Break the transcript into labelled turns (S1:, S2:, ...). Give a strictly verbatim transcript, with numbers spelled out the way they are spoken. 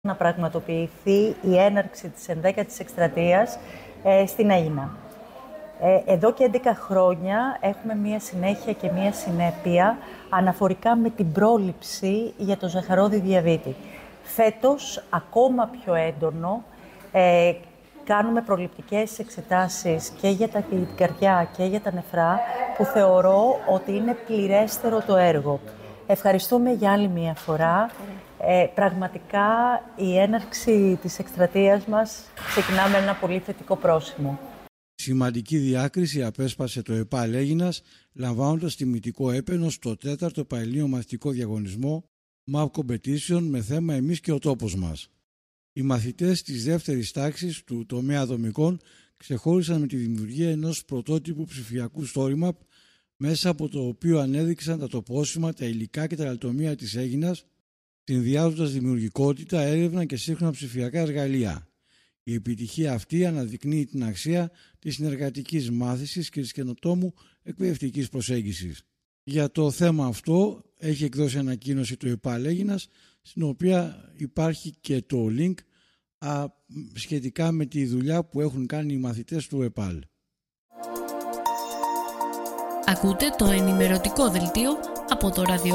S1: να πραγματοποιηθεί η έναρξη της ενδέκατης εκστρατείας ε, στην Αΐνα. Ε, εδώ και έντεκα χρόνια έχουμε μία συνέχεια και μία συνέπεια αναφορικά με την πρόληψη για το ζαχαρόδι διαβήτη. Φέτος, ακόμα πιο έντονο, ε, κάνουμε προληπτικές εξετάσεις και για την καρδιά και για τα νεφρά, που θεωρώ ότι είναι πληρέστερο το έργο. Ευχαριστούμε για άλλη μία φορά. Ε, πραγματικά η έναρξη της εκστρατείας μας ξεκινά με ένα πολύ θετικό πρόσημο.
S2: Σημαντική διάκριση απέσπασε το ΕΠΑΛ Αίγινας, λαμβάνοντας τιμητικό έπαινο στο τέταρτο Παελλήνιο Μαθητικό Διαγωνισμό Map Competition με θέμα «Εμείς και ο τόπος μας». Οι μαθητές της δεύτερης τάξης του τομέα δομικών ξεχώρισαν με τη δημιουργία ενός πρωτότυπου ψηφιακού story map, μέσα από το οποίο ανέδειξαν τα τοπόσημα, τα υλικά και τα αλτομεία της Αίγινας, συνδυάζοντας δημιουργικότητα, έρευνα και σύγχρονα ψηφιακά εργαλεία. Η επιτυχία αυτή αναδεικνύει την αξία της συνεργατικής μάθησης και της καινοτόμου εκπαιδευτικής προσέγγισης. Για το θέμα αυτό έχει εκδώσει ανακοίνωση το ΕΠΑΛ Αίγινας, στην οποία υπάρχει και το link α, σχετικά με τη δουλειά που έχουν κάνει οι μαθητές του ΕΠΑΛ.
S3: Ακούτε το ενημερωτικό δελτίο από το ραδιό